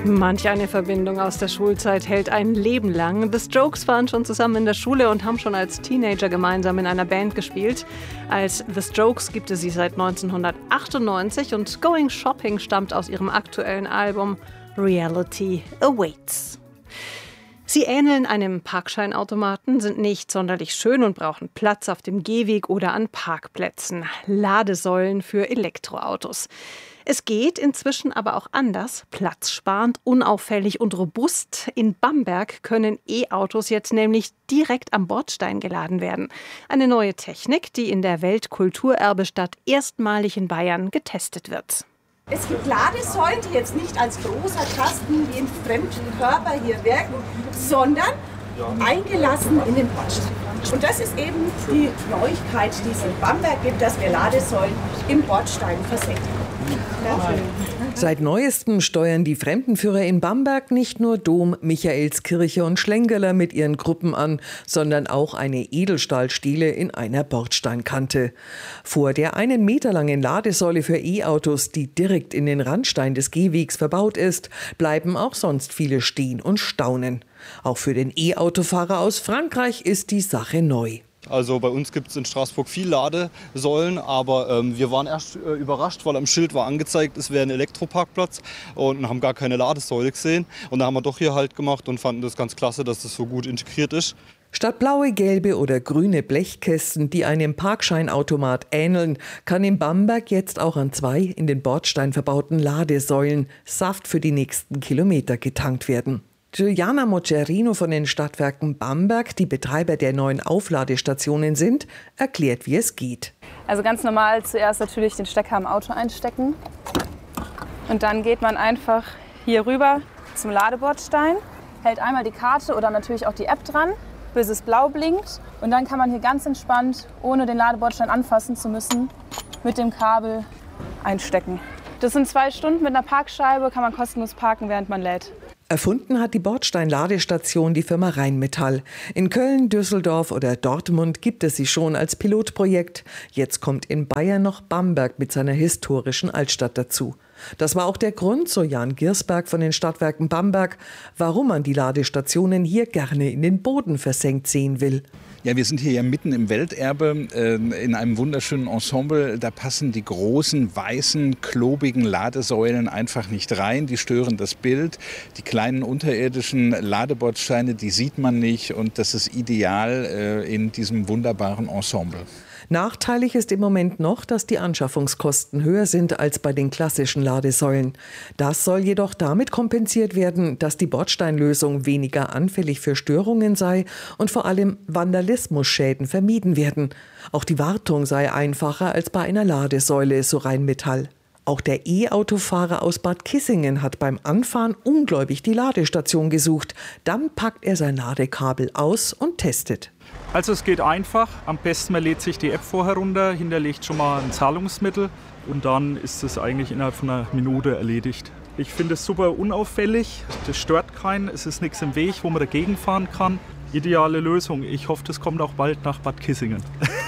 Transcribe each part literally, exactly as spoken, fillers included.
Manch eine Verbindung aus der Schulzeit hält ein Leben lang. The Strokes waren schon zusammen in der Schule und haben schon als Teenager gemeinsam in einer Band gespielt. Als The Strokes gibt es sie seit neunzehnhundertachtundneunzig und Going Shopping stammt aus ihrem aktuellen Album Reality Awaits. Sie ähneln einem Parkscheinautomaten, sind nicht sonderlich schön und brauchen Platz auf dem Gehweg oder an Parkplätzen. Ladesäulen für Elektroautos. Es geht inzwischen aber auch anders, platzsparend, unauffällig und robust. In Bamberg können E-Autos jetzt nämlich direkt am Bordstein geladen werden. Eine neue Technik, die in der Weltkulturerbestadt erstmalig in Bayern getestet wird. Es gibt Ladesäulen, die jetzt nicht als großer Kasten wie in fremden Körper hier wirken, sondern eingelassen in den Bordstein. Und das ist eben die Neuigkeit, die es in Bamberg gibt, dass wir Ladesäulen im Bordstein versenken. Seit neuestem steuern die Fremdenführer in Bamberg nicht nur Dom, Michaelskirche und Schlenkerler mit ihren Gruppen an, sondern auch eine Edelstahlstele in einer Bordsteinkante. Vor der einen Meter langen Ladesäule für E-Autos, die direkt in den Randstein des Gehwegs verbaut ist, bleiben auch sonst viele stehen und staunen. Auch für den E-Autofahrer aus Frankreich ist die Sache neu. Also bei uns gibt es in Straßburg viel Ladesäulen, aber ähm, wir waren erst äh, überrascht, weil am Schild war angezeigt, es wäre ein Elektroparkplatz und haben gar keine Ladesäule gesehen. Und da haben wir doch hier halt gemacht und fanden das ganz klasse, dass das so gut integriert ist. Statt blaue, gelbe oder grüne Blechkästen, die einem Parkscheinautomat ähneln, kann in Bamberg jetzt auch an zwei in den Bordstein verbauten Ladesäulen Saft für die nächsten Kilometer getankt werden. Giuliana Moccherino von den Stadtwerken Bamberg, die Betreiber der neuen Aufladestationen sind, erklärt, wie es geht. Also ganz normal zuerst natürlich den Stecker im Auto einstecken und dann geht man einfach hier rüber zum Ladebordstein, hält einmal die Karte oder natürlich auch die App dran, bis es blau blinkt und dann kann man hier ganz entspannt, ohne den Ladebordstein anfassen zu müssen, mit dem Kabel einstecken. Das sind zwei Stunden mit einer Parkscheibe, kann man kostenlos parken, während man lädt. Erfunden hat die Bordstein-Ladestation die Firma Rheinmetall. In Köln, Düsseldorf oder Dortmund gibt es sie schon als Pilotprojekt. Jetzt kommt in Bayern noch Bamberg mit seiner historischen Altstadt dazu. Das war auch der Grund, so Jan Girsberg von den Stadtwerken Bamberg, warum man die Ladestationen hier gerne in den Boden versenkt sehen will. Ja, wir sind hier ja mitten im Welterbe äh, in einem wunderschönen Ensemble. Da passen die großen, weißen, klobigen Ladesäulen einfach nicht rein. Die stören das Bild. Die kleinen unterirdischen Ladebordsteine, die sieht man nicht. Und das ist ideal äh, in diesem wunderbaren Ensemble. Nachteilig ist im Moment noch, dass die Anschaffungskosten höher sind als bei den klassischen Ladesäulen. Das soll jedoch damit kompensiert werden, dass die Bordsteinlösung weniger anfällig für Störungen sei und vor allem Vandalismusschäden vermieden werden. Auch die Wartung sei einfacher als bei einer Ladesäule, so Rheinmetall. Auch der E-Autofahrer aus Bad Kissingen hat beim Anfahren ungläubig die Ladestation gesucht. Dann packt er sein Ladekabel aus und testet. Also es geht einfach. Am besten man lädt sich die App vorher runter, hinterlegt schon mal ein Zahlungsmittel und dann ist es eigentlich innerhalb von einer Minute erledigt. Ich finde es super unauffällig, das stört keinen, es ist nichts im Weg, wo man dagegen fahren kann. Ideale Lösung. Ich hoffe, das kommt auch bald nach Bad Kissingen.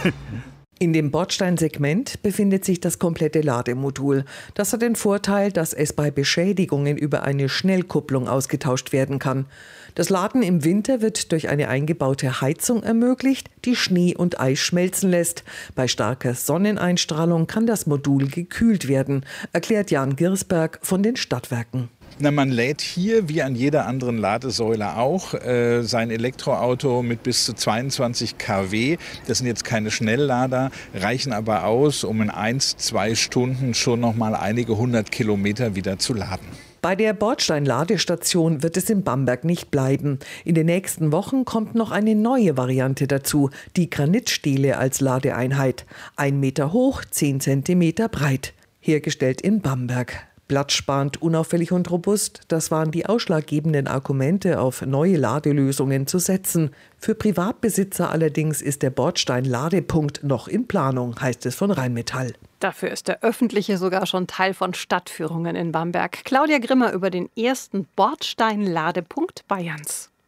In dem Bordsteinsegment befindet sich das komplette Lademodul. Das hat den Vorteil, dass es bei Beschädigungen über eine Schnellkupplung ausgetauscht werden kann. Das Laden im Winter wird durch eine eingebaute Heizung ermöglicht, die Schnee und Eis schmelzen lässt. Bei starker Sonneneinstrahlung kann das Modul gekühlt werden, erklärt Jan Girsberg von den Stadtwerken. Na, man lädt hier, wie an jeder anderen Ladesäule auch, äh, sein Elektroauto mit bis zu zweiundzwanzig Kilowatt. Das sind jetzt keine Schnelllader, reichen aber aus, um in eins, zwei Stunden schon noch mal einige hundert Kilometer wieder zu laden. Bei der Bordstein-Ladestation wird es in Bamberg nicht bleiben. In den nächsten Wochen kommt noch eine neue Variante dazu, die Granitstele als Ladeeinheit. Ein Meter hoch, zehn Zentimeter breit. Hergestellt in Bamberg. Platzsparend, unauffällig und robust, das waren die ausschlaggebenden Argumente, auf neue Ladelösungen zu setzen. Für Privatbesitzer allerdings ist der Bordstein-Ladepunkt noch in Planung, heißt es von Rheinmetall. Dafür ist der öffentliche sogar schon Teil von Stadtführungen in Bamberg. Claudia Grimmer über den ersten Bordstein-Ladepunkt Bayerns.